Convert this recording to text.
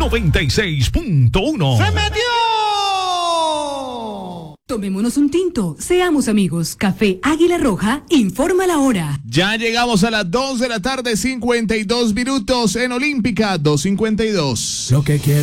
96.1. ¡Se metió! Tomémonos un tinto, seamos amigos. Café Águila Roja informa la hora. Ya llegamos a las 2 de la tarde, 52 minutos en Olímpica 252. Lo que quiero